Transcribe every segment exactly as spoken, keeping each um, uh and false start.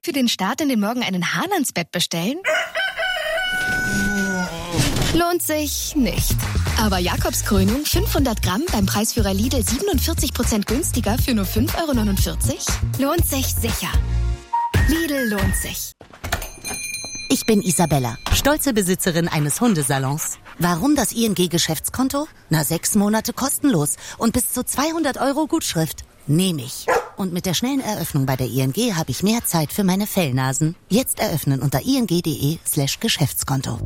Für den Start in den Morgen einen Hahn ans Bett bestellen? Lohnt sich nicht. Aber Jakobskrönung fünfhundert Gramm beim Preisführer Lidl siebenundvierzig Prozent günstiger für nur fünf Euro neunundvierzig? Lohnt sich sicher. Lidl lohnt sich. Ich bin Isabella, stolze Besitzerin eines Hundesalons. Warum das I N G-Geschäftskonto? Na, sechs Monate kostenlos und bis zu zweihundert Euro Gutschrift. Nehme ich. Und mit der schnellen Eröffnung bei der I N G habe ich mehr Zeit für meine Fellnasen. Jetzt eröffnen unter ing.de slash Geschäftskonto.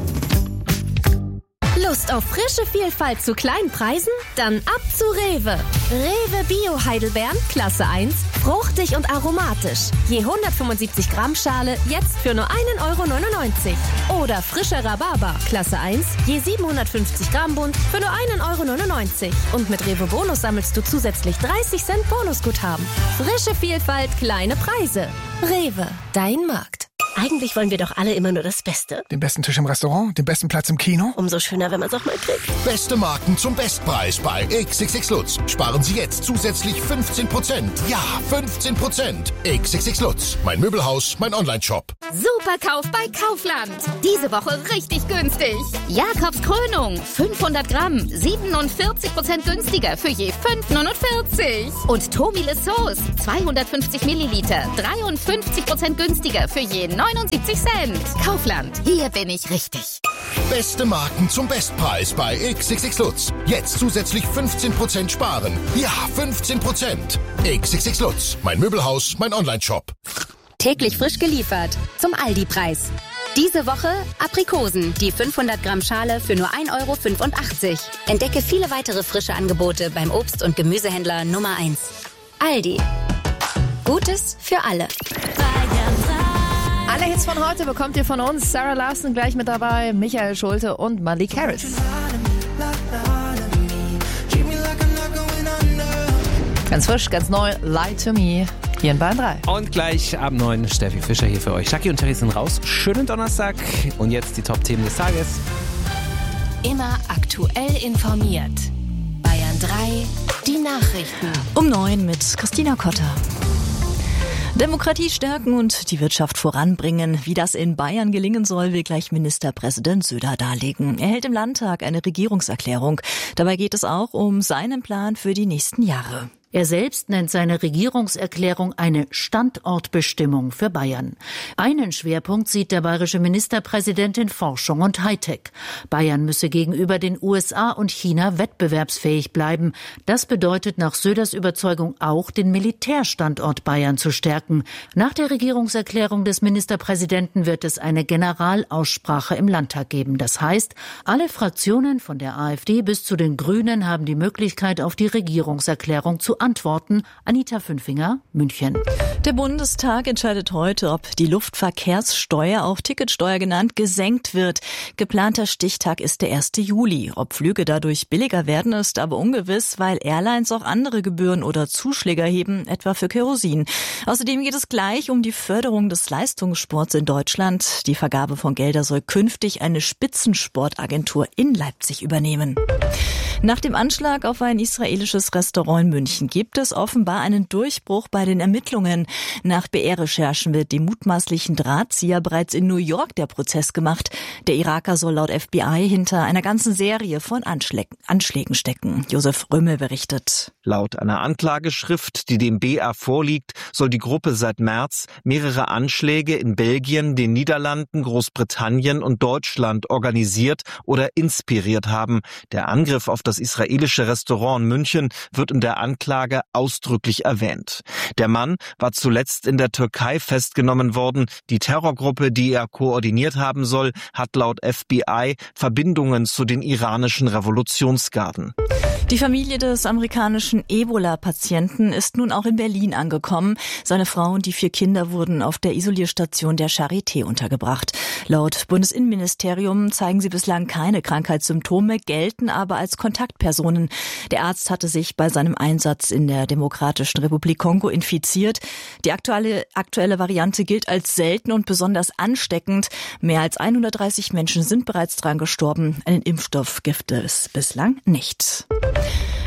Lust auf frische Vielfalt zu kleinen Preisen? Dann ab zu Rewe. Rewe Bio Heidelbeeren, Klasse eins, fruchtig und aromatisch. Je hundertfünfundsiebzig Gramm Schale, jetzt für nur einen Euro neunundneunzig. Oder frischer Rhabarber, Klasse eins, je siebenhundertfünfzig Gramm Bund, für nur einen Euro neunundneunzig. Und mit Rewe Bonus sammelst du zusätzlich dreißig Cent Bonusguthaben. Frische Vielfalt, kleine Preise. Rewe, dein Markt. Eigentlich wollen wir doch alle immer nur das Beste. Den besten Tisch im Restaurant, den besten Platz im Kino. Umso schöner, wenn man es auch mal kriegt. Beste Marken zum Bestpreis bei X X X Lutz. Sparen Sie jetzt zusätzlich fünfzehn Prozent. Ja, fünfzehn Prozent. X X X Lutz. Mein Möbelhaus, mein Online-Shop. Superkauf bei Kaufland. Diese Woche richtig günstig. Jakobskrönung, fünfhundert Gramm, siebenundvierzig Prozent günstiger für je fünf Euro neunundvierzig. Und Tomile Sauce, zweihundertfünfzig Milliliter, dreiundfünfzig Prozent günstiger für je neunundsiebzig Cent. Kaufland, hier bin ich richtig. Beste Marken zum Bestpreis bei X X X Lutz. Jetzt zusätzlich fünfzehn Prozent sparen. Ja, fünfzehn Prozent. X X X Lutz. Mein Möbelhaus, mein Online-Shop. Täglich frisch geliefert. Zum Aldi-Preis. Diese Woche Aprikosen, die fünfhundert Gramm Schale für nur ein Euro fünfundachtzig. Entdecke viele weitere frische Angebote beim Obst- und Gemüsehändler Nummer eins. Aldi. Gutes für alle. Alle Hits von heute bekommt ihr von uns. Sarah Larson gleich mit dabei, Michael Schulte und Malik Harris. Ganz frisch, ganz neu, Lie to Me, hier in Bayern drei. Und gleich ab neun Steffi Fischer hier für euch. Shaki und Terry sind raus. Schönen Donnerstag. Und jetzt die Top-Themen des Tages. Immer aktuell informiert. Bayern drei, die Nachrichten. Um neun mit Christina Kotter. Demokratie stärken und die Wirtschaft voranbringen. Wie das in Bayern gelingen soll, will gleich Ministerpräsident Söder darlegen. Er hält im Landtag eine Regierungserklärung. Dabei geht es auch um seinen Plan für die nächsten Jahre. Er selbst nennt seine Regierungserklärung eine Standortbestimmung für Bayern. Einen Schwerpunkt sieht der bayerische Ministerpräsident in Forschung und Hightech. Bayern müsse gegenüber den U S A und China wettbewerbsfähig bleiben. Das bedeutet nach Söders Überzeugung auch, den Militärstandort Bayern zu stärken. Nach der Regierungserklärung des Ministerpräsidenten wird es eine Generalaussprache im Landtag geben. Das heißt, alle Fraktionen von der AfD bis zu den Grünen haben die Möglichkeit, auf die Regierungserklärung zu antworten. Anita Fünfinger, München. Der Bundestag entscheidet heute, ob die Luftverkehrssteuer, auch Ticketsteuer genannt, gesenkt wird. Geplanter Stichtag ist der erste Juli. Ob Flüge dadurch billiger werden, ist aber ungewiss, weil Airlines auch andere Gebühren oder Zuschläge erheben, etwa für Kerosin. Außerdem geht es gleich um die Förderung des Leistungssports in Deutschland. Die Vergabe von Geldern soll künftig eine Spitzensportagentur in Leipzig übernehmen. Nach dem Anschlag auf ein israelisches Restaurant in München gibt es offenbar einen Durchbruch bei den Ermittlungen. Nach B R-Recherchen wird dem mutmaßlichen Drahtzieher bereits in New York der Prozess gemacht. Der Iraker soll laut F B I hinter einer ganzen Serie von Anschlägen, Anschlägen stecken. Josef Römmel berichtet. Laut einer Anklageschrift, die dem B R vorliegt, soll die Gruppe seit März mehrere Anschläge in Belgien, den Niederlanden, Großbritannien und Deutschland organisiert oder inspiriert haben. Der Angriff auf das israelische Restaurant in München wird in der Anklage ausdrücklich erwähnt. Der Mann war zuletzt in der Türkei festgenommen worden. Die Terrorgruppe, die er koordiniert haben soll, hat laut F B I Verbindungen zu den iranischen Revolutionsgarden. Die Familie des amerikanischen Ebola-Patienten ist nun auch in Berlin angekommen. Seine Frau und die vier Kinder wurden auf der Isolierstation der Charité untergebracht. Laut Bundesinnenministerium zeigen sie bislang keine Krankheitssymptome, gelten aber als Kontaktpersonen. Der Arzt hatte sich bei seinem Einsatz in der Demokratischen Republik Kongo infiziert. Die aktuelle, aktuelle Variante gilt als selten und besonders ansteckend. Mehr als hundertdreißig Menschen sind bereits dran gestorben. Einen Impfstoff gibt es bislang nicht.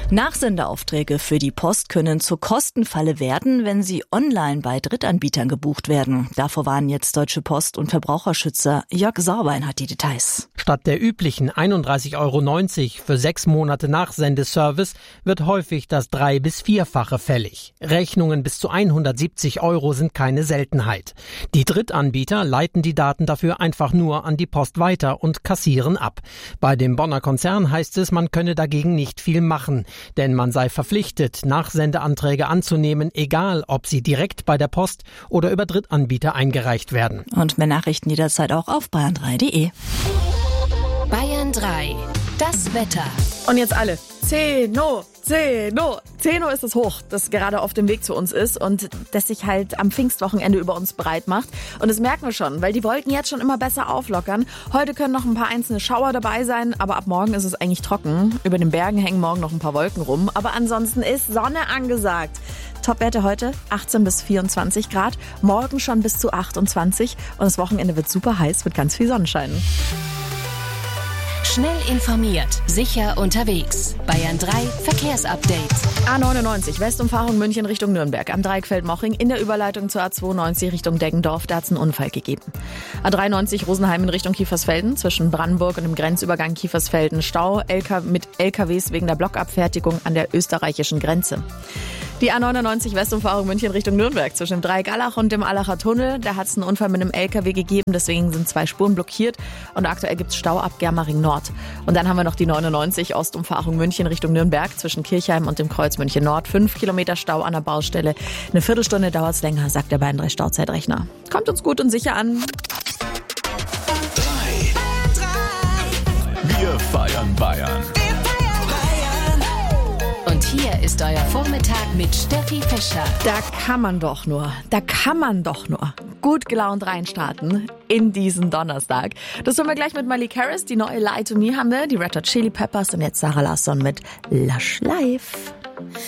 Nachsendeaufträge für die Post können zur Kostenfalle werden, wenn sie online bei Drittanbietern gebucht werden. Davor warnen jetzt Deutsche Post und Verbraucherschützer. Jörg Sauerbein hat die Details. Statt der üblichen einunddreißig Euro neunzig für sechs Monate Nachsendeservice wird häufig das drei- bis vierfache fällig. Rechnungen bis zu hundertsiebzig Euro sind keine Seltenheit. Die Drittanbieter leiten die Daten dafür einfach nur an die Post weiter und kassieren ab. Bei dem Bonner Konzern heißt es, man könne dagegen nicht viel machen. Denn man sei verpflichtet, Nachsendeanträge anzunehmen, egal ob sie direkt bei der Post oder über Drittanbieter eingereicht werden. Und mehr Nachrichten jederzeit auch auf bayern drei punkt de. Bayern drei. Das Wetter. Und jetzt alle. Zeno, Zeno. Zeno ist das Hoch, das gerade auf dem Weg zu uns ist und das sich halt am Pfingstwochenende über uns breit macht. Und das merken wir schon, weil die Wolken jetzt schon immer besser auflockern. Heute können noch ein paar einzelne Schauer dabei sein, aber ab morgen ist es eigentlich trocken. Über den Bergen hängen morgen noch ein paar Wolken rum, aber ansonsten ist Sonne angesagt. Topwerte heute achtzehn bis vierundzwanzig Grad, morgen schon bis zu achtundzwanzig und das Wochenende wird super heiß mit ganz viel Sonnenschein. Schnell informiert, sicher unterwegs. Bayern drei Verkehrsupdate. A neunundneunzig, Westumfahrung München Richtung Nürnberg. Am Dreieck Moching in der Überleitung zur A zweiundneunzig Richtung Deggendorf. Da hat es einen Unfall gegeben. A dreiundneunzig Rosenheim in Richtung Kiefersfelden. Zwischen Brandenburg und dem Grenzübergang Kiefersfelden Stau. L K mit L K Ws wegen der Blockabfertigung an der österreichischen Grenze. Die A neunundneunzig Westumfahrung München Richtung Nürnberg zwischen dem Dreieck Allach und dem Allacher Tunnel. Da hat es einen Unfall mit einem L K W gegeben, deswegen sind zwei Spuren blockiert und aktuell gibt es Stau ab Germering Nord. Und dann haben wir noch die neunundneunzig Ostumfahrung München Richtung Nürnberg zwischen Kirchheim und dem Kreuz München Nord. Fünf Kilometer Stau an der Baustelle. Eine Viertelstunde dauert es länger, sagt der Bayern drei Stauzeitrechner. Kommt uns gut und sicher an. Wir feiern Bayern. Und hier ist euer Vormittag mit Steffi Fischer. Da kann man doch nur, da kann man doch nur gut gelaunt reinstarten in diesen Donnerstag. Das tun wir gleich mit Miley Cyrus. Die neue Lie to Me haben wir, die Red Hot Chili Peppers und jetzt Sarah Larsson mit Lush Life.